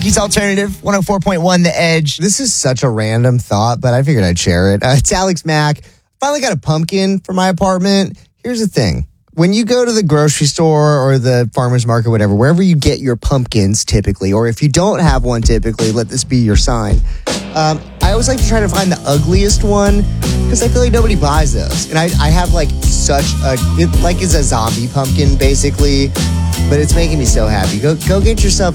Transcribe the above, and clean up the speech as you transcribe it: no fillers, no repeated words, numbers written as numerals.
He's Alternative 104.1 The Edge. This is such a random thought, but I figured I'd share it. It's Alex Mack. Finally got a pumpkin for my apartment. Here's the thing. When you go to the grocery store or the farmer's market, whatever, wherever you get your pumpkins typically, or if you don't have one typically, let this be your sign. I always like to try to find the ugliest one because I feel like nobody buys those. And I have like it's a zombie pumpkin basically, but it's making me so happy. Go get yourself